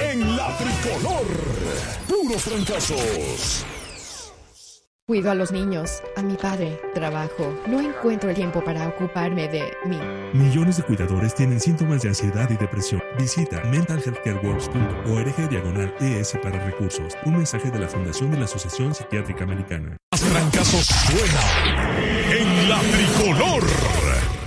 en la tricolor. Puros fracasos. Cuido a los niños, a mi padre, trabajo. No encuentro el tiempo para ocuparme de mí. Millones de cuidadores tienen síntomas de ansiedad y depresión. Visita mentalhealthcareworks.org/ES para recursos. Un mensaje de la Fundación de la Asociación Psiquiátrica Americana. Los fracasos suenan en la tricolor.